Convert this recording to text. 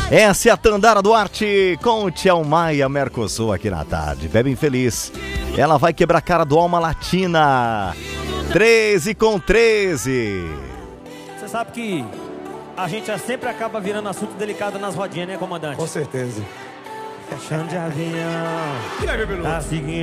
Essa é a Tandara Duarte com Tchau Maia Mercosul aqui na tarde. Bebem feliz. Ela vai quebrar a cara do Alma Latina. 13 com 13. Você sabe que a gente sempre acaba virando assunto delicado nas rodinhas, né, comandante? Com certeza. Fechando de avião. E aí, meu Tá seguindo.